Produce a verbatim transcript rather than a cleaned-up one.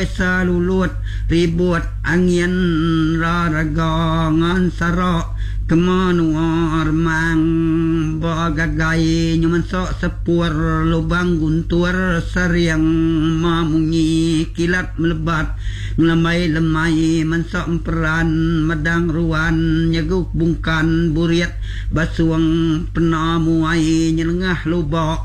salulut ribut angin raragangan sarok kemanuar mang bagagai nyuman sok sepur lubang guntur seriang mamungi kilat melebat lemai-lemai mensok peran medang ruan nyeguk bungkan buriat basuang penamuai nyelengah lubak